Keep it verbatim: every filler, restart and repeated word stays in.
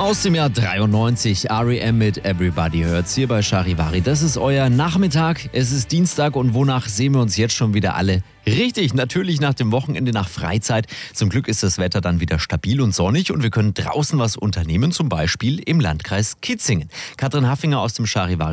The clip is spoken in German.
Aus dem Jahr dreiundneunzig, R E M mit Everybody hört's hier bei Charivari. Das ist euer Nachmittag, es ist Dienstag und wonach sehen wir uns jetzt schon wieder alle? Richtig, natürlich nach dem Wochenende, nach Freizeit. Zum Glück ist das Wetter dann wieder stabil und sonnig und wir können draußen was unternehmen, zum Beispiel im Landkreis Kitzingen. Katrin Haffinger aus dem Charivari